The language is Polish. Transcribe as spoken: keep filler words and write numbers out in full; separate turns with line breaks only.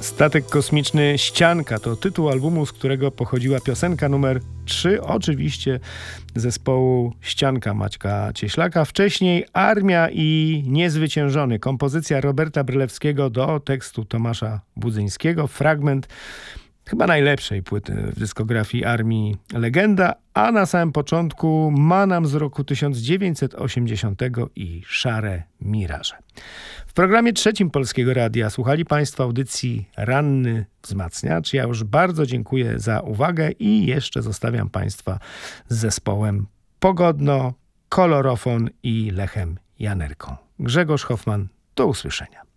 Statek kosmiczny Ścianka to tytuł albumu, z którego pochodziła piosenka numer trzy, oczywiście zespołu Ścianka Maćka Cieślaka. Wcześniej Armia i Niezwyciężony, kompozycja Roberta Brylewskiego do tekstu Tomasza Budzyńskiego, fragment chyba najlepszej płyty w dyskografii Armii Legenda, a na samym początku Manam z roku tysiąc dziewięćset osiemdziesiątego i Szare Miraże. W programie trzecim Polskiego Radia słuchali Państwo audycji Ranny Wzmacniacz. Ja już bardzo dziękuję za uwagę i jeszcze zostawiam Państwa z zespołem Pogodno, Kolorofon i Lechem Janerką. Grzegorz Hoffman, do usłyszenia.